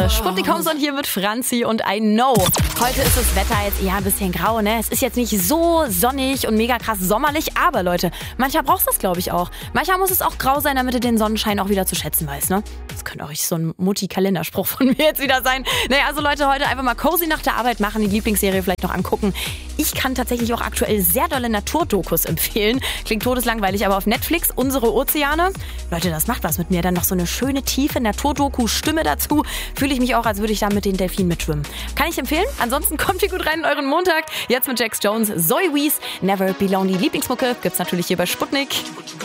Premiere. Sputnik Homson hier mit Franzi und I Know. Heute ist das Wetter jetzt eher ein bisschen grau, ne? Es ist jetzt nicht so sonnig und mega krass sommerlich, aber Leute, manchmal brauchst du es, glaube ich, auch. Manchmal muss es auch grau sein, damit du den Sonnenschein auch wieder zu schätzen weißt, ne? Das könnte auch richtig so ein Mutti-Kalenderspruch von mir jetzt wieder sein. Naja, also Leute, heute einfach mal cozy nach der Arbeit machen, die Lieblingsserie vielleicht noch angucken. Ich kann tatsächlich auch aktuell sehr dolle Naturdokus empfehlen. Klingt todeslangweilig, aber auf Netflix, Unsere Ozeane. Leute, das macht was mit mir. Dann noch so eine schöne, tiefe Naturdoku-Stimme dazu. Fühle ich mich auch, als würde ich da mit den Delfinen mitschwimmen. Kann ich empfehlen? Ansonsten kommt ihr gut rein in euren Montag. Jetzt mit Jax Jones, Zoe Wees, Never Be Lonely. Lieblingsmucke gibt's natürlich hier bei Sputnik.